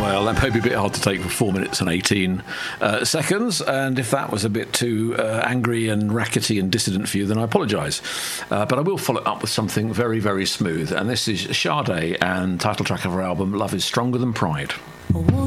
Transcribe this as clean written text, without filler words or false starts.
Well, that may be a bit hard to take for 4 minutes and 18 seconds, and if that was a bit too angry and rackety and dissident for you, then I apologise. But I will follow it up with something very, very smooth, and this is Sade and title track of her album, Love is Stronger Than Pride. Oh.